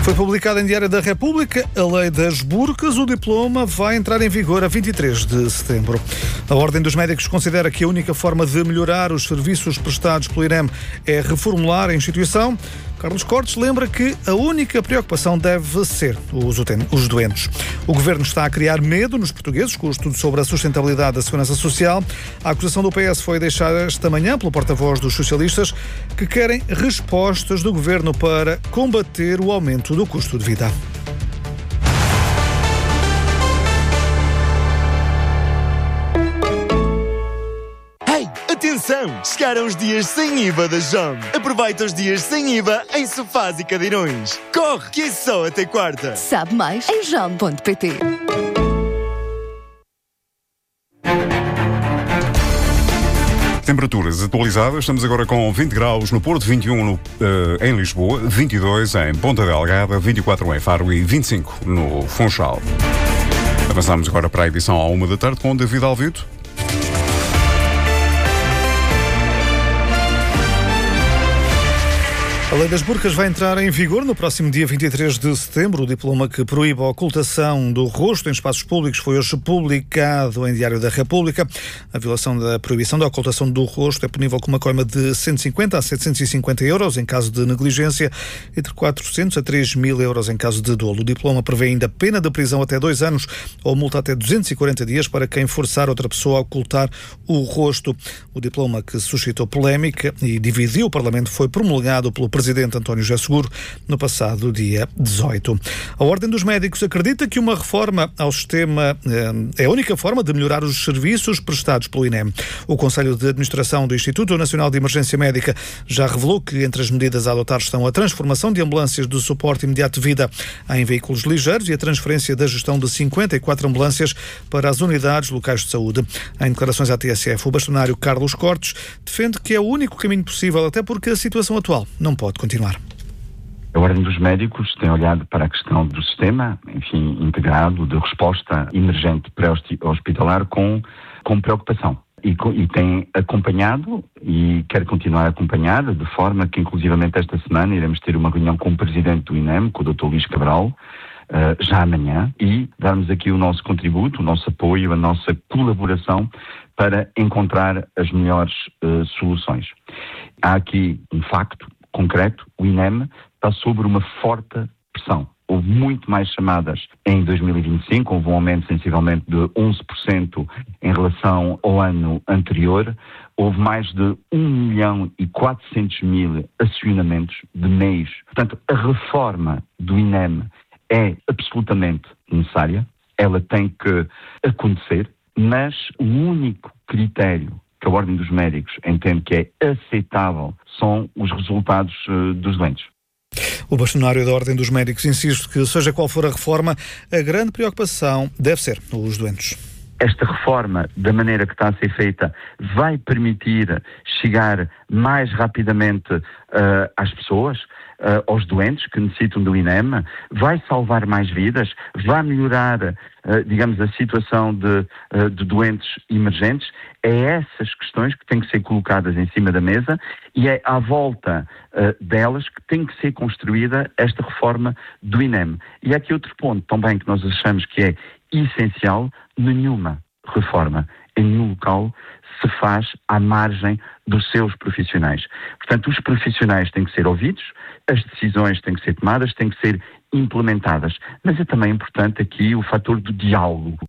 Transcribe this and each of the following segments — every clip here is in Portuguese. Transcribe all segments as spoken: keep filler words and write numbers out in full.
Foi publicada em Diário da República a Lei das Burcas. O diploma vai entrar em vigor a vinte e três de setembro. A Ordem dos Médicos considera que a única forma de melhorar os serviços prestados pelo INEM é reformular a instituição. Carlos Cortes lembra que a única preocupação deve ser os doentes. O Governo está a criar medo nos portugueses com o estudo sobre a sustentabilidade da segurança social. A acusação do P S foi deixada esta manhã pelo porta-voz dos socialistas, que querem respostas do Governo para combater o aumento do custo de vida. Atenção! Chegaram os dias sem I V A da Jom. Aproveita os dias sem I V A em sofás e cadeirões. Corre, que é só até quarta. Sabe mais em jom ponto pt. Temperaturas atualizadas, estamos agora com vinte graus no Porto, vinte e um no, uh, em Lisboa, vinte e dois em Ponta Delgada, vinte e quatro em Faro e vinte e cinco no Funchal. Avançamos agora para a edição à uma da tarde com David Alvito. A Lei das Burcas vai entrar em vigor no próximo dia vinte e três de setembro. O diploma que proíbe a ocultação do rosto em espaços públicos foi hoje publicado em Diário da República. A violação da proibição da ocultação do rosto é punível com uma coima de cento e cinquenta a setecentos e cinquenta euros em caso de negligência e de quatrocentos a três mil euros em caso de dolo. O diploma prevê ainda pena de prisão até dois anos ou multa até duzentos e quarenta dias para quem forçar outra pessoa a ocultar o rosto. O diploma, que suscitou polémica e dividiu o Parlamento, foi promulgado pelo Presidente António José Seguro no passado dia dezoito. A Ordem dos Médicos acredita que uma reforma ao sistema é a única forma de melhorar os serviços prestados pelo INEM. O Conselho de Administração do Instituto Nacional de Emergência Médica já revelou que entre as medidas a adotar estão a transformação de ambulâncias de suporte imediato de vida em veículos ligeiros e a transferência da gestão de cinquenta e quatro ambulâncias para as unidades locais de saúde. Em declarações à T S F, o bastonário Carlos Cortes defende que é o único caminho possível, até porque a situação atual não pode continuar. A Ordem dos Médicos tem olhado para a questão do sistema, enfim, integrado de resposta emergente pré-hospitalar com, com preocupação. E, e tem acompanhado e quer continuar a acompanhar, de forma que, inclusivamente, esta semana iremos ter uma reunião com o Presidente do INEM, com o doutor Luís Cabral, Uh, já amanhã, e darmos aqui o nosso contributo, o nosso apoio, a nossa colaboração para encontrar as melhores uh, soluções. Há aqui um facto concreto: o INEM está sob uma forte pressão. Houve muito mais chamadas em dois mil e vinte e cinco, houve um aumento sensivelmente de onze por cento em relação ao ano anterior. Houve mais de um milhão e quatrocentos mil acionamentos de meios. Portanto, a reforma do INEM é absolutamente necessária, ela tem que acontecer, mas o único critério que a Ordem dos Médicos entende que é aceitável são os resultados uh, dos doentes. O bastonário da Ordem dos Médicos insiste que, seja qual for a reforma, a grande preocupação deve ser os doentes. Esta reforma, da maneira que está a ser feita, vai permitir chegar mais rapidamente uh, às pessoas, uh, aos doentes que necessitam do INEM, vai salvar mais vidas, vai melhorar, uh, digamos, a situação de, uh, de doentes emergentes. É essas questões que têm que ser colocadas em cima da mesa e é à volta uh, delas que tem que ser construída esta reforma do INEM. E há aqui outro ponto também que nós achamos que é essencial: nenhuma reforma em nenhum local se faz à margem dos seus profissionais. Portanto, os profissionais têm que ser ouvidos, as decisões têm que ser tomadas, têm que ser implementadas. Mas é também importante aqui o fator do diálogo.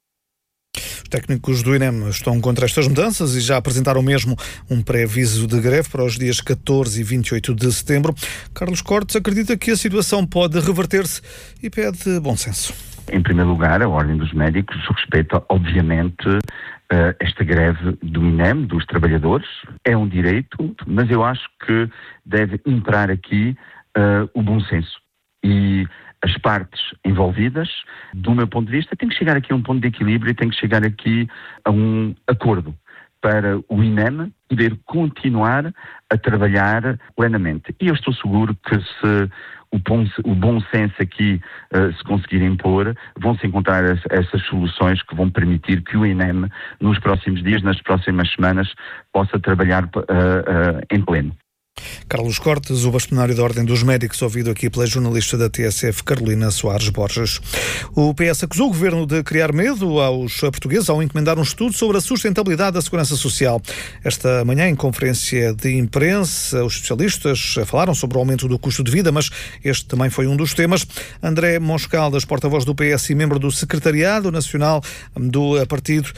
Os técnicos do INEM estão contra estas mudanças e já apresentaram mesmo um pré-aviso de greve para os dias catorze e vinte e oito de setembro. Carlos Cortes acredita que a situação pode reverter-se e pede bom senso. Em primeiro lugar, a Ordem dos Médicos respeita, obviamente, esta greve do INEM, dos trabalhadores. É um direito, mas eu acho que deve imperar aqui uh, o bom senso. E as partes envolvidas, do meu ponto de vista, têm que chegar aqui a um ponto de equilíbrio e têm que chegar aqui a um acordo para o INEM poder continuar a trabalhar plenamente. E eu estou seguro que se o bom, o bom senso aqui uh, se conseguir impor, vão-se encontrar as, essas soluções que vão permitir que o INEM, nos próximos dias, nas próximas semanas, possa trabalhar uh, uh, em pleno. Carlos Cortes, o bastonário da Ordem dos Médicos, ouvido aqui pela jornalista da T S F, Carolina Soares Borges. O P S acusou o Governo de criar medo aos portugueses ao encomendar um estudo sobre a sustentabilidade da segurança social. Esta manhã, em conferência de imprensa, os especialistas falaram sobre o aumento do custo de vida, mas este também foi um dos temas. André Moscaldas, porta-voz do P S e membro do Secretariado Nacional do partido,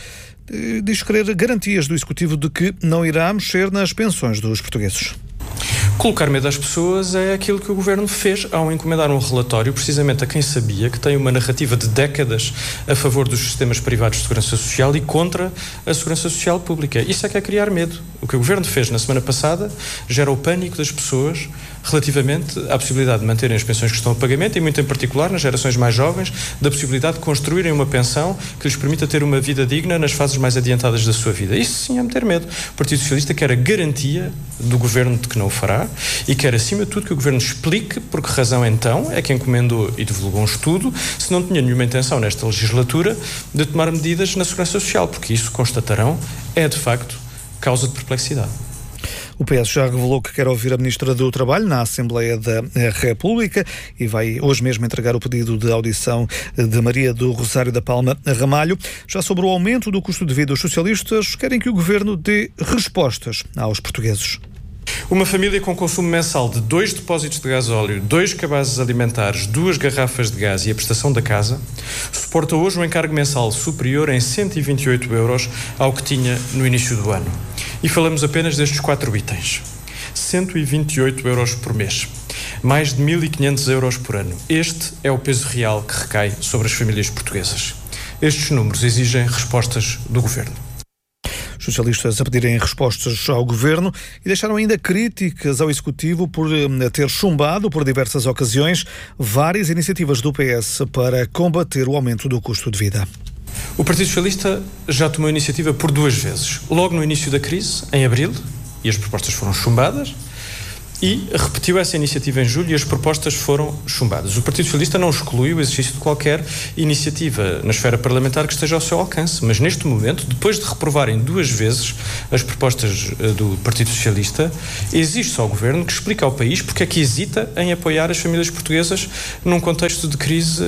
diz querer garantias do Executivo de que não irá mexer nas pensões dos portugueses. Colocar medo às pessoas é aquilo que o Governo fez ao encomendar um relatório precisamente a quem sabia que tem uma narrativa de décadas a favor dos sistemas privados de segurança social e contra a segurança social pública. Isso é que é criar medo. O que o Governo fez na semana passada gera o pânico das pessoas relativamente à possibilidade de manterem as pensões que estão a pagamento e, muito em particular, nas gerações mais jovens, da possibilidade de construírem uma pensão que lhes permita ter uma vida digna nas fases mais adiantadas da sua vida. Isso sim é meter medo. O Partido Socialista quer a garantia do Governo de que não o fará e quer, acima de tudo, que o Governo explique por que razão, então, é que encomendou e divulgou um estudo se não tinha nenhuma intenção nesta legislatura de tomar medidas na segurança social, porque isso, constatarão, é, de facto, causa de perplexidade. O P S já revelou que quer ouvir a Ministra do Trabalho na Assembleia da República e vai hoje mesmo entregar o pedido de audição de Maria do Rosário da Palma Ramalho. Já sobre o aumento do custo de vida, os socialistas querem que o Governo dê respostas aos portugueses. Uma família com consumo mensal de dois depósitos de gasóleo, dois cabazes alimentares, duas garrafas de gás e a prestação da casa, suporta hoje um encargo mensal superior em cento e vinte e oito euros ao que tinha no início do ano. E falamos apenas destes quatro itens. cento e vinte e oito euros por mês. Mais de mil e quinhentos euros por ano. Este é o peso real que recai sobre as famílias portuguesas. Estes números exigem respostas do Governo. Os socialistas a pedirem respostas ao Governo e deixaram ainda críticas ao Executivo por ter chumbado, por diversas ocasiões, várias iniciativas do P S para combater o aumento do custo de vida. O Partido Socialista já tomou a iniciativa por duas vezes. Logo no início da crise, em abril, e as propostas foram chumbadas, e repetiu essa iniciativa em julho e as propostas foram chumbadas. O Partido Socialista não exclui o exercício de qualquer iniciativa na esfera parlamentar que esteja ao seu alcance, mas neste momento, depois de reprovarem duas vezes as propostas do Partido Socialista, exige-se ao Governo que explique ao país porque é que hesita em apoiar as famílias portuguesas num contexto de crise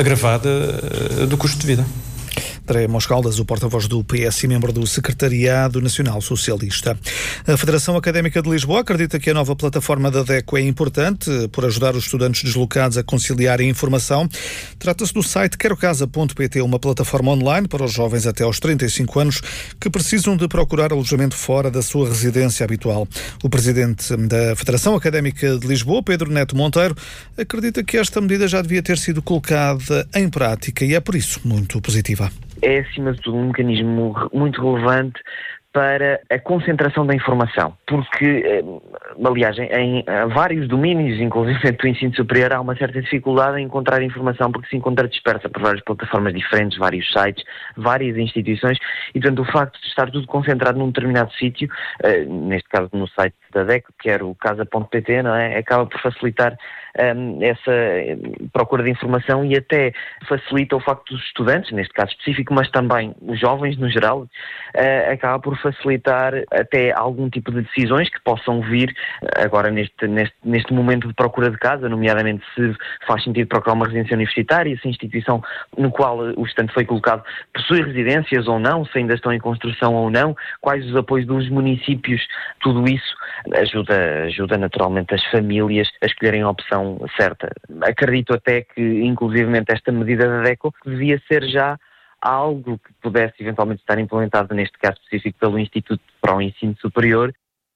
agravada do custo de vida. André Moscaldas, o porta-voz do P S e membro do Secretariado Nacional Socialista. A Federação Académica de Lisboa acredita que a nova plataforma da DECO é importante por ajudar os estudantes deslocados a conciliar a informação. Trata-se do site quero casa ponto pt, uma plataforma online para os jovens até aos trinta e cinco anos que precisam de procurar alojamento fora da sua residência habitual. O presidente da Federação Académica de Lisboa, Pedro Neto Monteiro, acredita que esta medida já devia ter sido colocada em prática e é por isso muito positiva. É, acima de tudo, um mecanismo muito relevante para a concentração da informação, porque, aliás, em, em vários domínios, inclusive do ensino superior, há uma certa dificuldade em encontrar informação, porque se encontra dispersa por várias plataformas diferentes, vários sites, várias instituições, e, portanto, o facto de estar tudo concentrado num determinado sítio, neste caso no site da DECO, que era o casa ponto pt, não é? Acaba por facilitar Um, essa procura de informação e até facilita o facto dos estudantes, neste caso específico, mas também os jovens no geral, uh, acaba por facilitar até algum tipo de decisões que possam vir agora neste, neste, neste momento de procura de casa, nomeadamente se faz sentido procurar uma residência universitária, se a instituição no qual o estudante foi colocado possui residências ou não, se ainda estão em construção ou não, quais os apoios dos municípios, tudo isso ajuda, ajuda naturalmente as famílias a escolherem a opção certa. Acredito até que, inclusivamente, esta medida da DECO devia ser já algo que pudesse eventualmente estar implementado, neste caso específico, pelo Instituto para o Ensino Superior.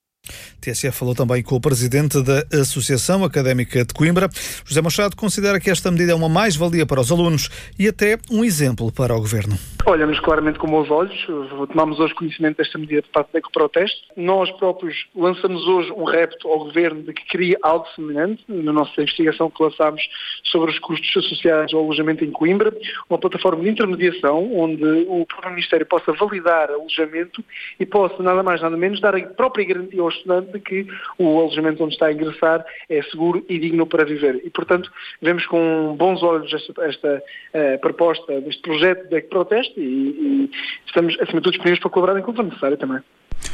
T S F falou também com o presidente da Associação Académica de Coimbra. José Machado considera que esta medida é uma mais-valia para os alunos e até um exemplo para o Governo. Olhamos claramente com bons olhos, tomamos hoje conhecimento desta medida de parte da Ecoproteste. Nós próprios lançamos hoje um repto ao Governo de que crie algo semelhante, na nossa investigação que lançámos sobre os custos associados ao alojamento em Coimbra, uma plataforma de intermediação onde o próprio Ministério possa validar alojamento e possa, nada mais nada menos, dar a própria garantia ao estudante de que o alojamento onde está a ingressar é seguro e digno para viver. E, portanto, vemos com bons olhos esta, esta uh, proposta deste projeto da Ecoproteste e, e estamos, acima de tudo, disponíveis para colaborar enquanto for necessário também.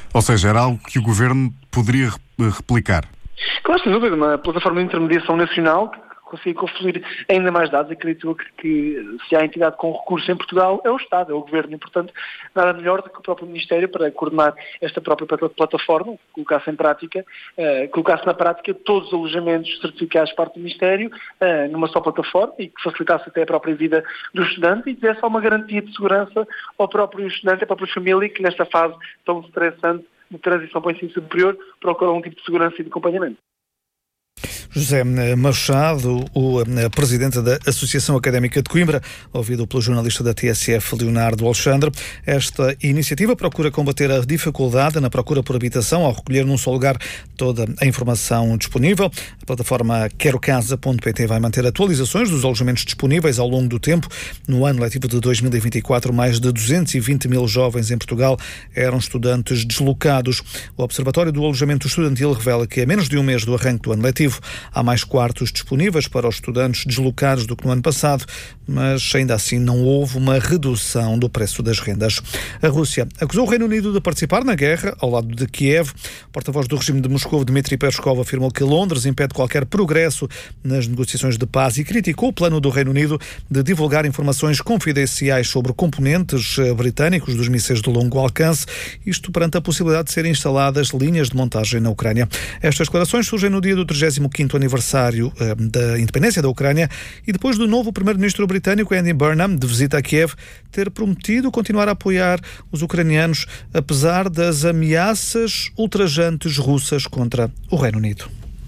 Ou seja, era algo que o Governo poderia replicar? Claro, sem dúvida, uma plataforma de intermediação nacional que consiga conferir ainda mais dados. Acredito que, que se há entidade com recurso em Portugal é o Estado, é o Governo, e portanto nada melhor do que o próprio Ministério para coordenar esta própria plataforma, colocasse em prática, uh, colocasse na prática todos os alojamentos certificados por parte do Ministério uh, numa só plataforma e que facilitasse até a própria vida do estudante e desse uma garantia de segurança ao próprio estudante e à própria família que nesta fase tão estressante de transição para o ensino superior procura um tipo de segurança e de acompanhamento. José Machado, o presidente da Associação Académica de Coimbra, ouvido pelo jornalista da T S F, Leonardo Alexandre. Esta iniciativa procura combater a dificuldade na procura por habitação ao recolher num só lugar toda a informação disponível. A plataforma quero casa ponto pt vai manter atualizações dos alojamentos disponíveis ao longo do tempo. No ano letivo de dois mil e vinte e quatro, mais de duzentos e vinte mil jovens em Portugal eram estudantes deslocados. O Observatório do Alojamento Estudantil revela que a menos de um mês do arranque do ano letivo há mais quartos disponíveis para os estudantes deslocados do que no ano passado, mas ainda assim não houve uma redução do preço das rendas. A Rússia acusou o Reino Unido de participar na guerra ao lado de Kiev. O porta-voz do regime de Moscou, Dmitry Peskov, afirmou que Londres impede qualquer progresso nas negociações de paz e criticou o plano do Reino Unido de divulgar informações confidenciais sobre componentes britânicos dos mísseis de longo alcance, isto perante a possibilidade de serem instaladas linhas de montagem na Ucrânia. Estas declarações surgem no dia do trigésimo quinto aniversário eh, da independência da Ucrânia e depois do novo primeiro-ministro britânico Andy Burnham, de visita a Kiev, ter prometido continuar a apoiar os ucranianos apesar das ameaças ultrajantes russas contra o Reino Unido.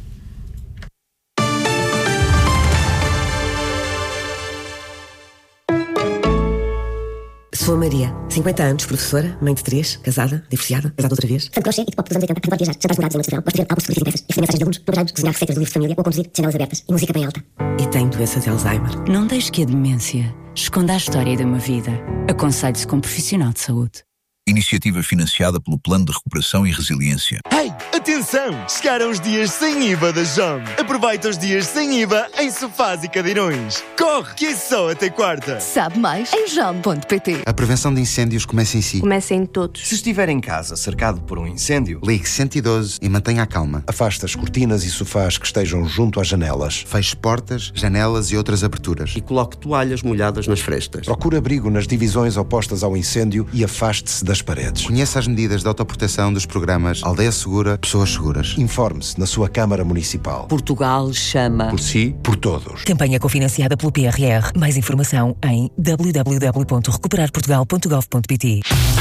Sou a Maria, cinquenta anos, professora, mãe de três, casada, divorciada, casada outra vez. Fã de crochê e de pop dos anos oitenta, que pode viajar, jantares dourados em noite de verão, pode fazer álbuns de fotografias impressas, escrever mensagens de alunos, trabalhamos, desenhar receitas de livros de família ou conduzir janelas abertas e música bem alta. E tenho doença de Alzheimer. Não deixe que a demência esconda a história de uma vida. Aconselhe-se com um profissional de saúde. Iniciativa financiada pelo Plano de Recuperação e Resiliência. Hey, atenção! Chegaram os dias sem I V A da Jam. Aproveita os dias sem I V A em sofás e cadeirões. Corre, que é só até quarta. Sabe mais em jam ponto pt. A prevenção de incêndios começa em si. Começa em todos. Se estiver em casa cercado por um incêndio, ligue cento e doze e mantenha a calma. Afaste as cortinas e sofás que estejam junto às janelas. Feche portas, janelas e outras aberturas. E coloque toalhas molhadas nas frestas. Procure abrigo nas divisões opostas ao incêndio e afaste-se das paredes. Conheça as medidas de autoproteção dos programas Aldeia Segura, Pessoas Seguras. Informe-se na sua Câmara Municipal. Portugal chama. Por si, por todos. Campanha cofinanciada pelo P R R. Mais informação em w w w ponto recuperar portugal ponto gov ponto pt.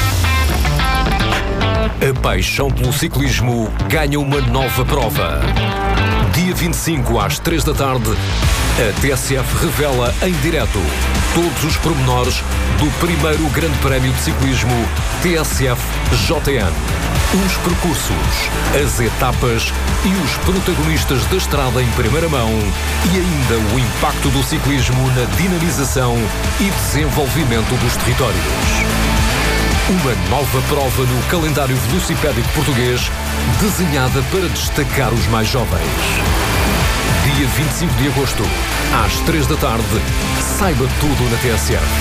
A paixão pelo ciclismo ganha uma nova prova. Dia vinte e cinco, às três da tarde, a T S F revela em direto todos os pormenores do primeiro Grande Prémio de Ciclismo T S F J N. Os percursos, as etapas e os protagonistas da estrada em primeira mão e ainda o impacto do ciclismo na dinamização e desenvolvimento dos territórios. Uma nova prova no calendário velocipédico português, desenhada para destacar os mais jovens. Dia vinte e cinco de agosto, às três da tarde, saiba tudo na T S F.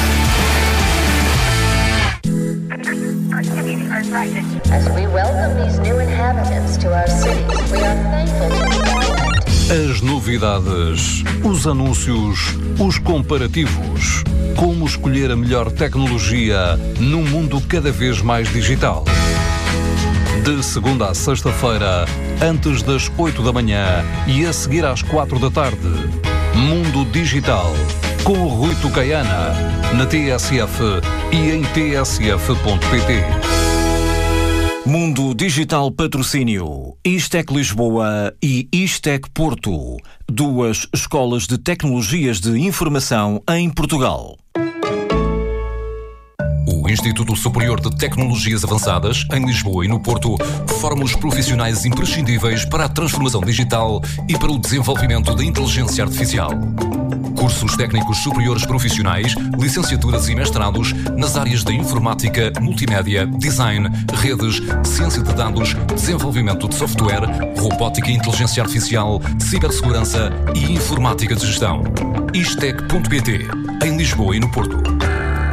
As we welcome these new inhabitants to our cities, we are thankful to As novidades, os anúncios, os comparativos. Como escolher a melhor tecnologia num mundo cada vez mais digital. De segunda a sexta-feira, antes das oito da manhã e a seguir às quatro da tarde. Mundo Digital, com o Rui Tucaiana, na T S F e em t s f ponto p t. Mundo Digital Patrocínio, Istec Lisboa e Istec Porto, duas escolas de tecnologias de informação em Portugal. O Instituto Superior de Tecnologias Avançadas, em Lisboa e no Porto, forma os profissionais imprescindíveis para a transformação digital e para o desenvolvimento da inteligência artificial. Cursos técnicos superiores profissionais, licenciaturas e mestrados nas áreas da informática, multimédia, design, redes, ciência de dados, desenvolvimento de software, robótica e inteligência artificial, cibersegurança e informática de gestão. Istec ponto pt, em Lisboa e no Porto.